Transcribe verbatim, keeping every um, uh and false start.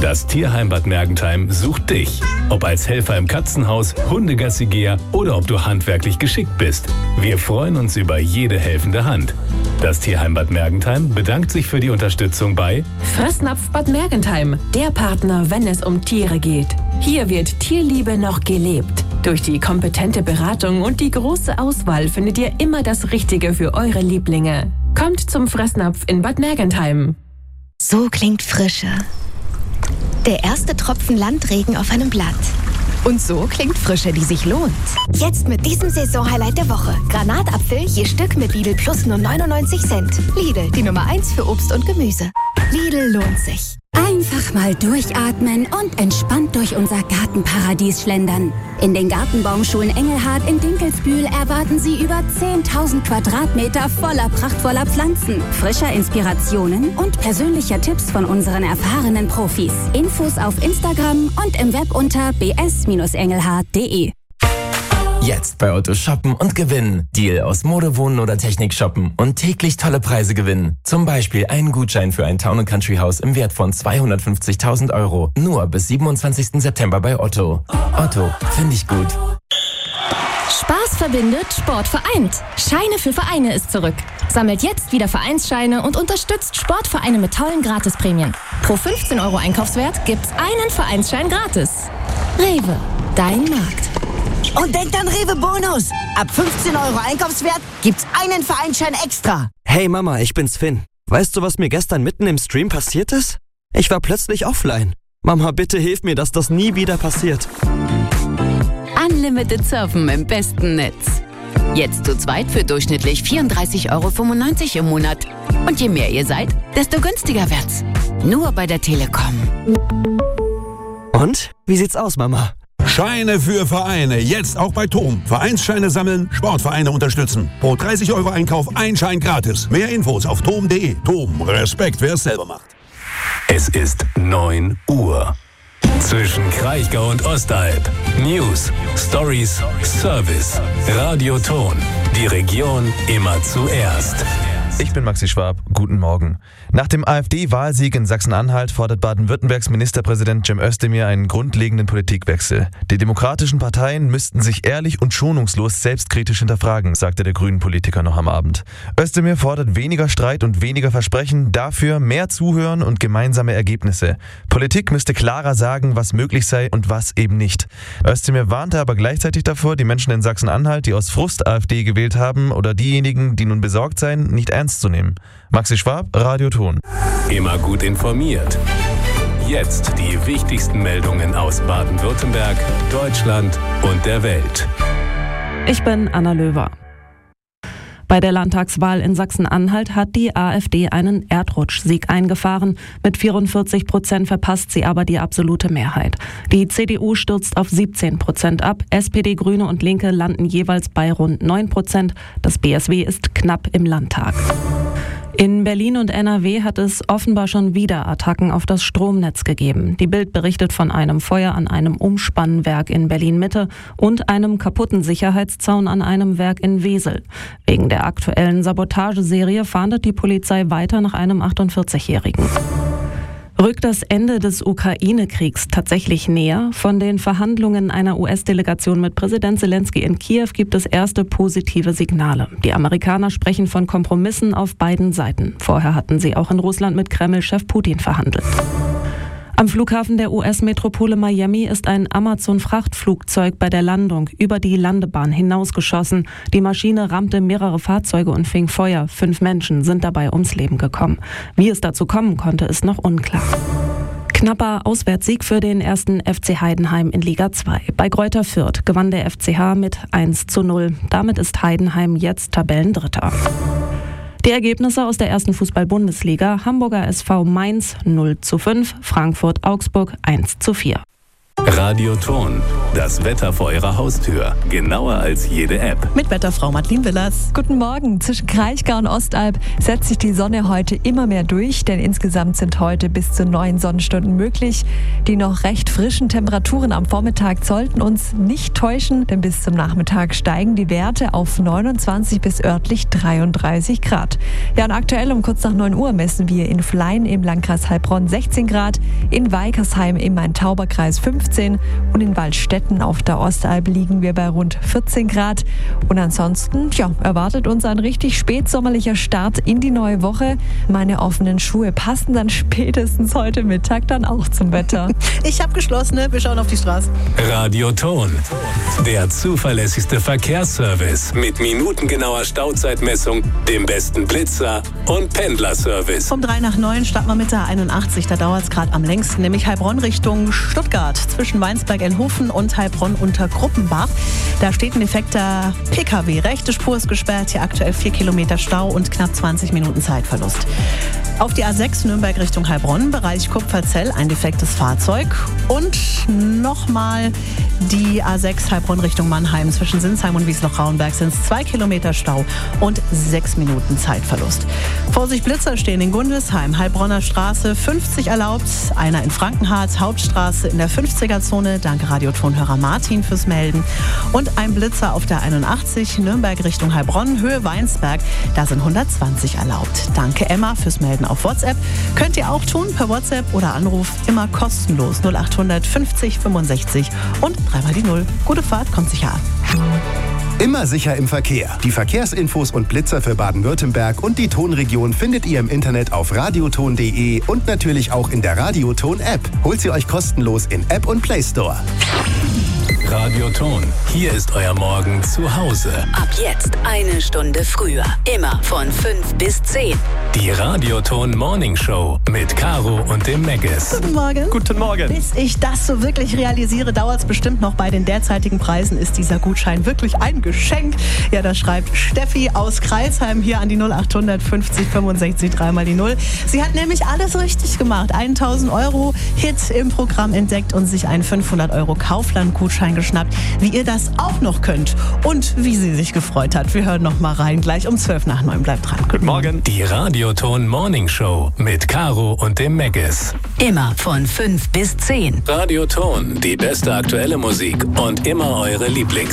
Das Tierheim Bad Mergentheim sucht dich. Ob als Helfer im Katzenhaus, Hundegassigeher oder ob du handwerklich geschickt bist. Wir freuen uns über jede helfende Hand. Das Tierheim Bad Mergentheim bedankt sich für die Unterstützung bei Fressnapf Bad Mergentheim, der Partner, wenn es um Tiere geht. Hier wird Tierliebe noch gelebt. Durch die kompetente Beratung und die große Auswahl findet ihr immer das Richtige für eure Lieblinge. Kommt zum Fressnapf in Bad Mergentheim. So klingt Frische. Der erste Tropfen Landregen auf einem Blatt. Und so klingt Frische, die sich lohnt. Jetzt mit diesem Saisonhighlight der Woche. Granatapfel je Stück mit Lidl Plus nur neunundneunzig Cent. Lidl, die Nummer eins für Obst und Gemüse. Lidl lohnt sich. Einfach mal durchatmen und entspannt durch unser Gartenparadies schlendern. In den Gartenbaumschulen Engelhard in Dinkelsbühl erwarten Sie über zehntausend Quadratmeter voller prachtvoller Pflanzen, frischer Inspirationen und persönlicher Tipps von unseren erfahrenen Profis. Infos auf Instagram und im Web unter b s Bindestrich engelhard punkt d e. Jetzt bei Otto shoppen und gewinnen. Deal aus Mode, Wohnen oder Technik shoppen und täglich tolle Preise gewinnen. Zum Beispiel einen Gutschein für ein Town and Country Haus im Wert von zweihundertfünfzigtausend Euro. Nur bis siebenundzwanzigsten September bei Otto. Otto, finde ich gut. Spaß verbindet, Sport vereint. Scheine für Vereine ist zurück. Sammelt jetzt wieder Vereinsscheine und unterstützt Sportvereine mit tollen Gratisprämien. Pro fünfzehn Euro Einkaufswert gibt's einen Vereinsschein gratis. Rewe, dein Markt. Und denkt an Rewe Bonus. Ab fünfzehn Euro Einkaufswert gibt's einen Vereinsschein extra. Hey Mama, ich bin's Finn. Weißt du, was mir gestern mitten im Stream passiert ist? Ich war plötzlich offline. Mama, bitte hilf mir, dass das nie wieder passiert. Unlimited Surfen im besten Netz. Jetzt zu zweit für durchschnittlich vierunddreißig Euro fünfundneunzig im Monat. Und je mehr ihr seid, desto günstiger wird's. Nur bei der Telekom. Und? Wie sieht's aus, Mama? Scheine für Vereine, jetzt auch bei Tom. Vereinsscheine sammeln, Sportvereine unterstützen. Pro dreißig Euro Einkauf ein Schein gratis. Mehr Infos auf tom punkt de. Tom, Respekt, wer es selber macht. Es ist neun Uhr. Zwischen Kraichgau und Ostalb. News, Stories, Service. Radio Ton. Die Region immer zuerst. Ich bin Maxi Schwab, guten Morgen. Nach dem AfD-Wahlsieg in Sachsen-Anhalt fordert Baden-Württembergs Ministerpräsident Cem Özdemir einen grundlegenden Politikwechsel. Die demokratischen Parteien müssten sich ehrlich und schonungslos selbstkritisch hinterfragen, sagte der Grünen-Politiker noch am Abend. Özdemir fordert weniger Streit und weniger Versprechen, dafür mehr Zuhören und gemeinsame Ergebnisse. Politik müsste klarer sagen, was möglich sei und was eben nicht. Özdemir warnte aber gleichzeitig davor, die Menschen in Sachsen-Anhalt, die aus Frust AfD gewählt haben, oder diejenigen, die nun besorgt seien, nicht ernst zu nehmen. Maxi Schwab, Radio Ton. Immer gut informiert. Jetzt die wichtigsten Meldungen aus Baden-Württemberg, Deutschland und der Welt. Ich bin Anna Löwer. Bei der Landtagswahl in Sachsen-Anhalt hat die AfD einen Erdrutschsieg eingefahren. Mit vierundvierzig Prozent verpasst sie aber die absolute Mehrheit. Die C D U stürzt auf siebzehn Prozent ab. S P D, Grüne und Linke landen jeweils bei rund neun Prozent. Das B S W ist knapp im Landtag. In Berlin und N R W hat es offenbar schon wieder Attacken auf das Stromnetz gegeben. Die Bild berichtet von einem Feuer an einem Umspannwerk in Berlin-Mitte und einem kaputten Sicherheitszaun an einem Werk in Wesel. Wegen der aktuellen Sabotageserie fahndet die Polizei weiter nach einem achtundvierzigjährigen. Rückt das Ende des Ukraine-Kriegs tatsächlich näher? Von den Verhandlungen einer U S-Delegation mit Präsident Zelensky in Kiew gibt es erste positive Signale. Die Amerikaner sprechen von Kompromissen auf beiden Seiten. Vorher hatten sie auch in Russland mit Kreml-Chef Putin verhandelt. Am Flughafen der U S-Metropole Miami ist ein Amazon-Frachtflugzeug bei der Landung über die Landebahn hinausgeschossen. Die Maschine rammte mehrere Fahrzeuge und fing Feuer. Fünf Menschen sind dabei ums Leben gekommen. Wie es dazu kommen konnte, ist noch unklar. Knapper Auswärtssieg für den ersten F C Heidenheim in Liga zwei. Bei Greuther Fürth gewann der F C H mit eins zu null. Damit ist Heidenheim jetzt Tabellendritter. Die Ergebnisse aus der ersten Fußball-Bundesliga: Hamburger S V Mainz null zu fünf, Frankfurt Augsburg eins zu vier. Radioton, das Wetter vor Ihrer Haustür. Genauer als jede App. Mit Wetterfrau Madeleine Willers. Guten Morgen. Zwischen Kraichgau und Ostalb setzt sich die Sonne heute immer mehr durch, denn insgesamt sind heute bis zu neun Sonnenstunden möglich. Die noch recht frischen Temperaturen am Vormittag sollten uns nicht täuschen, denn bis zum Nachmittag steigen die Werte auf neunundzwanzig bis örtlich dreiunddreißig Grad. Ja, und aktuell um kurz nach neun Uhr messen wir in Flein im Landkreis Heilbronn sechzehn Grad, in Weikersheim im Main-Tauber-Kreis fünfzehn und in Waldstätten auf der Ostalb liegen wir bei rund vierzehn Grad. Und ansonsten, ja, erwartet uns ein richtig spätsommerlicher Start in die neue Woche. Meine offenen Schuhe passen dann spätestens heute Mittag dann auch zum Wetter. Ich habe geschlossene, wir schauen auf die Straße. Radioton, der zuverlässigste Verkehrsservice mit minutengenauer Stauzeitmessung, dem besten Blitzer und Pendlerservice. Um drei nach neun starten wir mit der einundachtzig, da dauert es gerade am längsten, nämlich Heilbronn Richtung Stuttgart. Zwischen Weinsberg-Elhofen und Heilbronn unter Gruppenbach. Da steht ein defekter P K W. Rechte Spur ist gesperrt, hier aktuell vier Kilometer Stau und knapp zwanzig Minuten Zeitverlust. Auf die A sechs Nürnberg Richtung Heilbronn, Bereich Kupferzell, ein defektes Fahrzeug. Und nochmal die A sechs Heilbronn Richtung Mannheim. Zwischen Sinsheim und Wiesloch-Rauenberg sind es zwei Kilometer Stau und sechs Minuten Zeitverlust. Vorsicht, Blitzer stehen in Gundelsheim, Heilbronner Straße, fünfzig erlaubt. Einer in Frankenhardt, Hauptstraße in der fünfziger-Zone. Danke Radiotonhörer Martin fürs Melden. Und ein Blitzer auf der einundachtzig, Nürnberg Richtung Heilbronn, Höhe Weinsberg. Da sind hundertzwanzig erlaubt. Danke Emma fürs Melden auf WhatsApp. Könnt ihr auch tun per WhatsApp oder Anruf, immer kostenlos null achthundert fünfzig fünfundsechzig und dreimal die Null. Gute Fahrt, kommt sicher an. Immer sicher im Verkehr. Die Verkehrsinfos und Blitzer für Baden-Württemberg und die Tonregion findet ihr im Internet auf radioton punkt de und natürlich auch in der Radioton-App. Holt sie euch kostenlos in App und Play Store. Radioton, hier ist euer Morgen zu Hause. Ab jetzt eine Stunde früher. Immer von fünf bis zehn. Die Radioton Morning Show mit Caro und dem Meggis. Guten Morgen. Guten Morgen. Bis ich das so wirklich realisiere, dauert es bestimmt noch. Bei den derzeitigen Preisen ist dieser Gutschein wirklich ein Geschenk. Ja, das schreibt Steffi aus Kreisheim hier an die null achthundert fünfzig fünfundsechzig dreimal die Null. Sie hat nämlich alles richtig gemacht. tausend Euro Hit im Programm entdeckt und sich einen fünfhundert Euro Kaufland-Gutschein geschnappt. Wie ihr das auch noch könnt und wie sie sich gefreut hat. Wir hören noch mal rein, gleich um zwölf nach neun. Bleibt dran. Guten Morgen. Die Radioton Morning Show mit Caro und dem Meggis. Immer von fünf bis zehn. Radioton, die beste aktuelle Musik und immer eure Lieblings